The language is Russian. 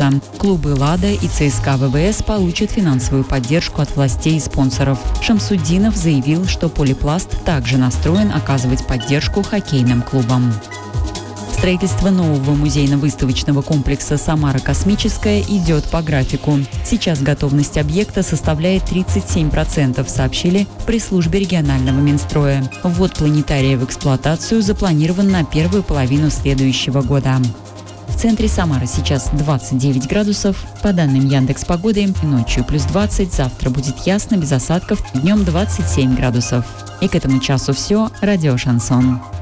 спорта. Клубы «Лада» и ЦСКА ВВС получат финансовую поддержку от властей и спонсоров. Шамсутдинов заявил, что «Полипласт» также настроен оказывать поддержку хоккейным клубам. Строительство нового музейно-выставочного комплекса «Самара Космическая» идет по графику. Сейчас готовность объекта составляет 37%, сообщили в пресс-службе регионального Минстроя. Ввод планетария в эксплуатацию запланирован на первую половину следующего года. В центре Самары сейчас 29 градусов. По данным Яндекс.Погоды, ночью плюс 20, завтра будет ясно, без осадков, днем 27 градусов. И к этому часу все. Радио «Шансон».